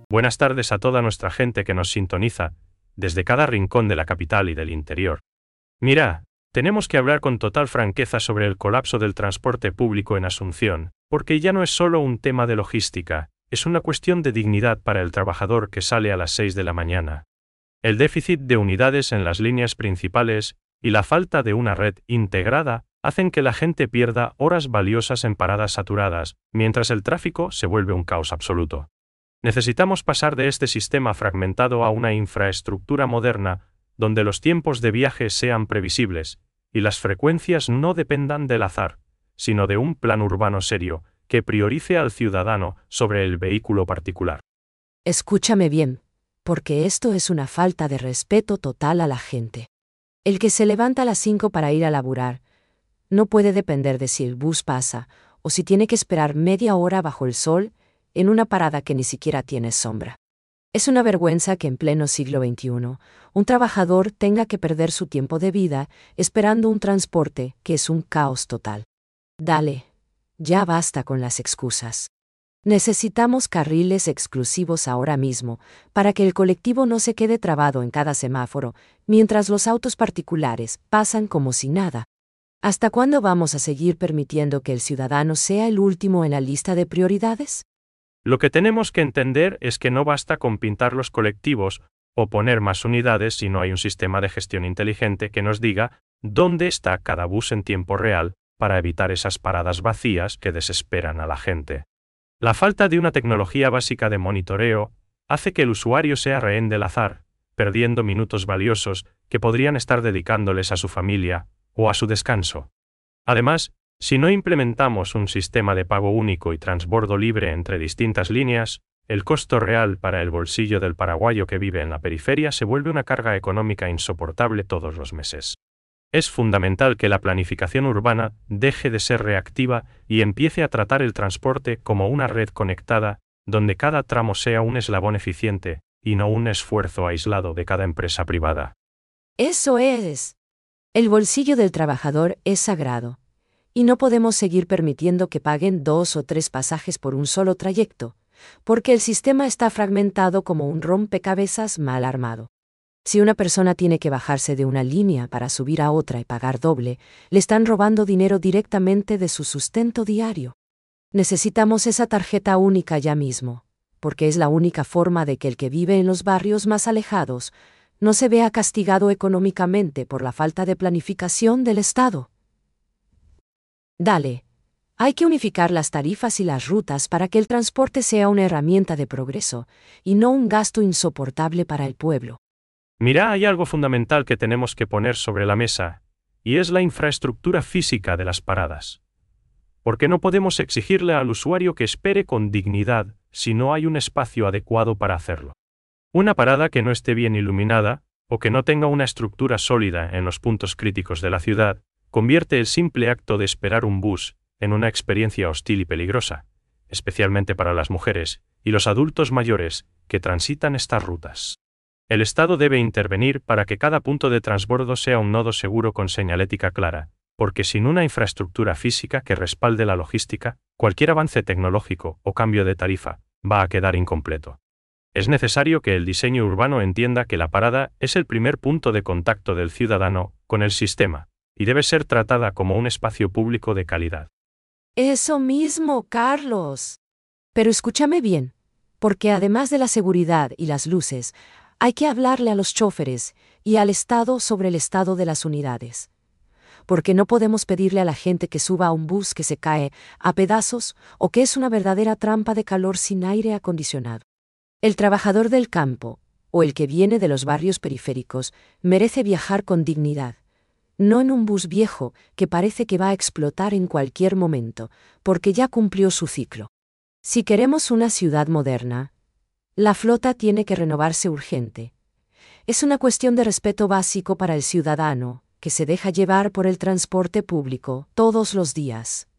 Buenas tardes a toda nuestra gente que nos sintoniza, desde cada rincón de la capital y del interior. Mira, tenemos que hablar con total franqueza sobre el colapso del transporte público en Asunción, porque ya no es solo un tema de logística, es una cuestión de dignidad para el trabajador que sale a las 6 de la mañana. El déficit de unidades en las líneas principales y la falta de una red integrada hacen que la gente pierda horas valiosas en paradas saturadas, mientras el tráfico se vuelve un caos absoluto. Necesitamos pasar de este sistema fragmentado a una infraestructura moderna, donde los tiempos de viaje sean previsibles, y las frecuencias no dependan del azar, sino de un plan urbano serio, que priorice al ciudadano sobre el vehículo particular. Escúchame bien, porque esto es una falta de respeto total a la gente. El que se levanta a las 5 para ir a laburar, no puede depender de si el bus pasa, o si tiene que esperar media hora bajo el sol, en una parada que ni siquiera tiene sombra. Es una vergüenza que en pleno siglo XXI, un trabajador tenga que perder su tiempo de vida esperando un transporte que es un caos total. Dale, ya basta con las excusas. Necesitamos carriles exclusivos ahora mismo, para que el colectivo no se quede trabado en cada semáforo, mientras los autos particulares pasan como si nada. ¿Hasta cuándo vamos a seguir permitiendo que el ciudadano sea el último en la lista de prioridades? Lo que tenemos que entender es que no basta con pintar los colectivos o poner más unidades si no hay un sistema de gestión inteligente que nos diga dónde está cada bus en tiempo real para evitar esas paradas vacías que desesperan a la gente. La falta de una tecnología básica de monitoreo hace que el usuario sea rehén del azar, perdiendo minutos valiosos que podrían estar dedicándoles a su familia o a su descanso. Además, si no implementamos un sistema de pago único y transbordo libre entre distintas líneas, el costo real para el bolsillo del paraguayo que vive en la periferia se vuelve una carga económica insoportable todos los meses. Es fundamental que la planificación urbana deje de ser reactiva y empiece a tratar el transporte como una red conectada, donde cada tramo sea un eslabón eficiente, y no un esfuerzo aislado de cada empresa privada. Eso es. El bolsillo del trabajador es sagrado. Y no podemos seguir permitiendo que paguen 2 o 3 pasajes por un solo trayecto, porque el sistema está fragmentado como un rompecabezas mal armado. Si una persona tiene que bajarse de una línea para subir a otra y pagar doble, le están robando dinero directamente de su sustento diario. Necesitamos esa tarjeta única ya mismo, porque es la única forma de que el que vive en los barrios más alejados no se vea castigado económicamente por la falta de planificación del Estado. Dale. Hay que unificar las tarifas y las rutas para que el transporte sea una herramienta de progreso, y no un gasto insoportable para el pueblo. Mira, hay algo fundamental que tenemos que poner sobre la mesa, y es la infraestructura física de las paradas. Porque no podemos exigirle al usuario que espere con dignidad si no hay un espacio adecuado para hacerlo. Una parada que no esté bien iluminada, o que no tenga una estructura sólida en los puntos críticos de la ciudad, convierte el simple acto de esperar un bus en una experiencia hostil y peligrosa, especialmente para las mujeres y los adultos mayores que transitan estas rutas. El Estado debe intervenir para que cada punto de transbordo sea un nodo seguro con señalética clara, porque sin una infraestructura física que respalde la logística, cualquier avance tecnológico o cambio de tarifa va a quedar incompleto. Es necesario que el diseño urbano entienda que la parada es el primer punto de contacto del ciudadano con el sistema, y debe ser tratada como un espacio público de calidad. Eso mismo, Carlos. Pero escúchame bien, porque además de la seguridad y las luces, hay que hablarle a los choferes y al Estado sobre el estado de las unidades. Porque no podemos pedirle a la gente que suba a un bus que se cae a pedazos o que es una verdadera trampa de calor sin aire acondicionado. El trabajador del campo, o el que viene de los barrios periféricos, merece viajar con dignidad. No en un bus viejo que parece que va a explotar en cualquier momento, porque ya cumplió su ciclo. Si queremos una ciudad moderna, la flota tiene que renovarse urgente. Es una cuestión de respeto básico para el ciudadano, que se deja llevar por el transporte público todos los días.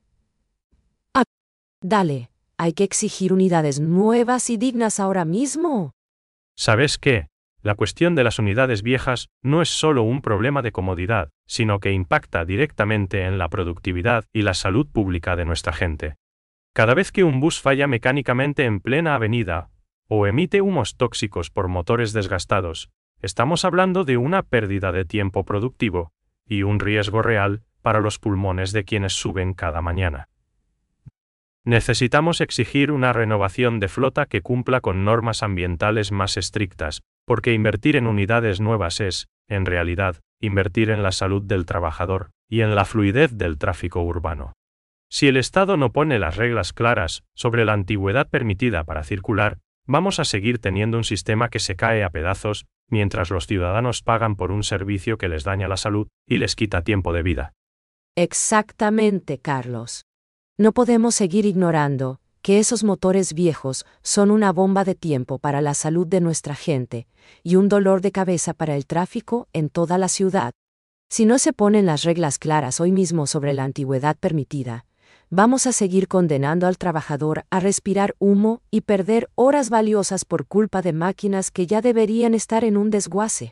Dale, hay que exigir unidades nuevas y dignas ahora mismo. ¿Sabes qué? La cuestión de las unidades viejas no es solo un problema de comodidad, sino que impacta directamente en la productividad y la salud pública de nuestra gente. Cada vez que un bus falla mecánicamente en plena avenida, o emite humos tóxicos por motores desgastados, estamos hablando de una pérdida de tiempo productivo y un riesgo real para los pulmones de quienes suben cada mañana. Necesitamos exigir una renovación de flota que cumpla con normas ambientales más estrictas, porque invertir en unidades nuevas es, en realidad, invertir en la salud del trabajador y en la fluidez del tráfico urbano. Si el Estado no pone las reglas claras sobre la antigüedad permitida para circular, vamos a seguir teniendo un sistema que se cae a pedazos, mientras los ciudadanos pagan por un servicio que les daña la salud y les quita tiempo de vida. Exactamente, Carlos. No podemos seguir ignorando que esos motores viejos son una bomba de tiempo para la salud de nuestra gente y un dolor de cabeza para el tráfico en toda la ciudad. Si no se ponen las reglas claras hoy mismo sobre la antigüedad permitida, vamos a seguir condenando al trabajador a respirar humo y perder horas valiosas por culpa de máquinas que ya deberían estar en un desguace.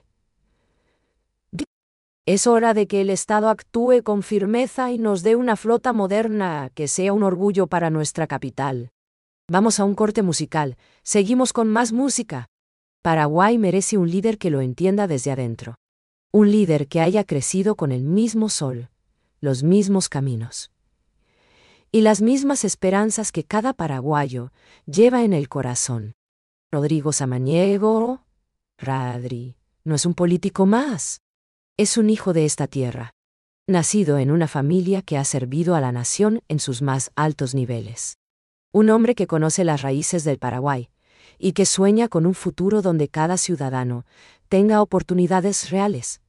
Es hora de que el Estado actúe con firmeza y nos dé una flota moderna que sea un orgullo para nuestra capital. Vamos a un corte musical, seguimos con más música. Paraguay merece un líder que lo entienda desde adentro. Un líder que haya crecido con el mismo sol, los mismos caminos y las mismas esperanzas que cada paraguayo lleva en el corazón. Rodrigo Samaniego, Radri, no es un político más. Es un hijo de esta tierra, nacido en una familia que ha servido a la nación en sus más altos niveles. Un hombre que conoce las raíces del Paraguay y que sueña con un futuro donde cada ciudadano tenga oportunidades reales.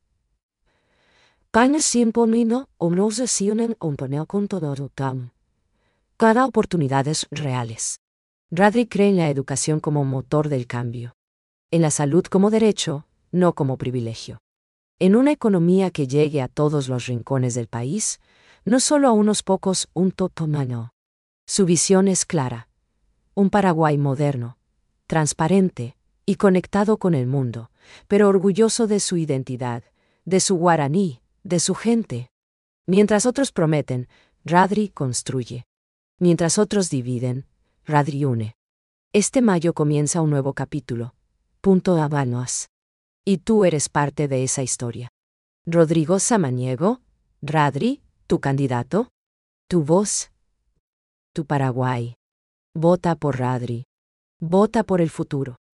Cada oportunidades reales. Radri cree en la educación como motor del cambio, en la salud como derecho, no como privilegio. En una economía que llegue a todos los rincones del país, no solo a unos pocos, un totomano. Su visión es clara. Un Paraguay moderno, transparente y conectado con el mundo, pero orgulloso de su identidad, de su guaraní, de su gente. Mientras otros prometen, Radri construye. Mientras otros dividen, Radri une. Este mayo comienza un nuevo capítulo. Habanos. Y tú eres parte de esa historia. Rodrigo Samaniego, Radri, tu candidato, tu voz, tu Paraguay. Vota por Radri. Vota por el futuro.